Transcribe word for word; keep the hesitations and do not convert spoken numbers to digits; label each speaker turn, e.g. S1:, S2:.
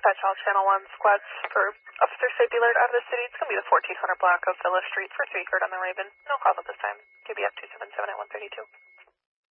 S1: Dispatch all Channel one squads for officer safety alert out of the city. It's going to be the fourteen hundred block of Villa Street for three heard on the Raven. No calls at this time. K B F two seven seven at one thirty-two.